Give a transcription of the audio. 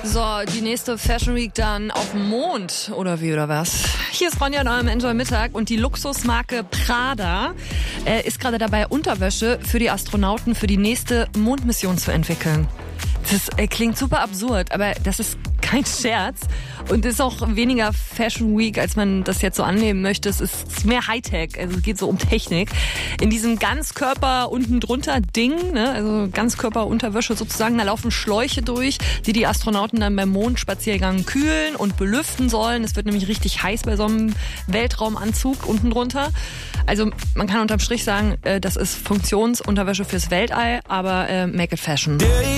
So, die nächste Fashion Week dann auf dem Mond, oder wie, oder was? Hier ist Ronja in eurem Enjoy Mittag und die Luxusmarke Prada ist gerade dabei, Unterwäsche für die Astronauten für die nächste Mondmission zu entwickeln. Das klingt super absurd, aber das ist kein Scherz und ist auch weniger Fashion Week, als man das jetzt so annehmen möchte. Es ist mehr Hightech, also es geht so um Technik. In diesem Ganzkörper unten drunter Ding, ne, also Ganzkörperunterwäsche sozusagen, da laufen Schläuche durch, die Astronauten dann beim Mondspaziergang kühlen und belüften sollen. Es wird nämlich richtig heiß bei so einem Weltraumanzug unten drunter. Also man kann unterm Strich sagen, das ist Funktionsunterwäsche fürs Weltall, aber make it fashion.